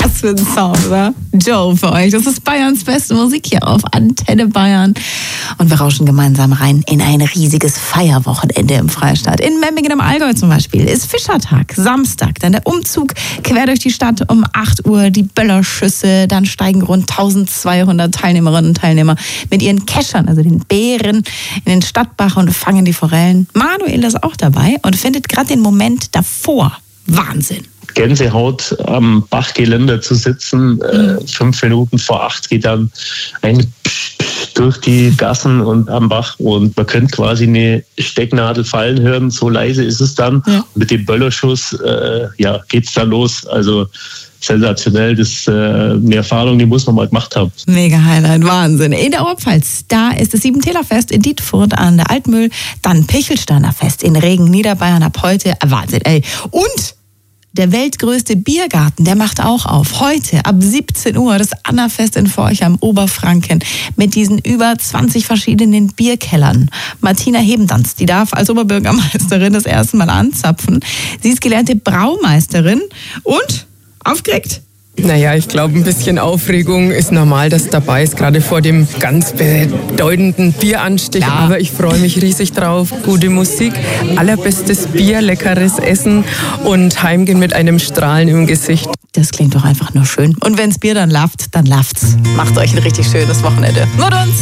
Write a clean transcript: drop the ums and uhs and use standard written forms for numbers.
Was für ein Song, oder? Joe für euch. Das ist Bayerns beste Musik hier auf Antenne Bayern. Und wir rauschen gemeinsam rein in ein riesiges Feierwochenende im Freistaat. In Memmingen im Allgäu zum Beispiel ist Fischertag, Samstag. Dann der Umzug quer durch die Stadt um 8 Uhr, die Böllerschüsse. Dann steigen rund 1200 Teilnehmerinnen und Teilnehmer mit ihren Keschern, also den Bären, in den Stadtbach und fangen die Forellen. Manuel ist auch dabei und findet gerade den Moment davor Wahnsinn. Gänsehaut am Bachgeländer zu sitzen. 5 Minuten vor 8 geht dann ein durch die Gassen und am Bach und man könnte quasi eine Stecknadel fallen hören. So leise ist es dann. Ja. Mit dem Böllerschuss geht's dann los. Also sensationell, das ist eine Erfahrung, die muss man mal gemacht haben. Mega Highlight, Wahnsinn. In der Oberpfalz, da ist das Siebentälerfest in Dietfurt an der Altmühl, dann Pichelsteiner Fest in Regen, Niederbayern ab heute. Wahnsinn, ey. Und der weltgrößte Biergarten, der macht auch auf. Heute ab 17 Uhr das Annafest in Forchheim, Oberfranken, mit diesen über 20 verschiedenen Bierkellern. Martina Hebendanz, die darf als Oberbürgermeisterin das erste Mal anzapfen. Sie ist gelernte Braumeisterin und aufgeregt. Naja, ich glaube, ein bisschen Aufregung ist normal, dass dabei ist, gerade vor dem ganz bedeutenden Bieranstich. Ja. Aber ich freue mich riesig drauf. Gute Musik, allerbestes Bier, leckeres Essen und heimgehen mit einem Strahlen im Gesicht. Das klingt doch einfach nur schön. Und wenn's Bier dann lauft, dann lauft's. Macht euch ein richtig schönes Wochenende. Mit uns.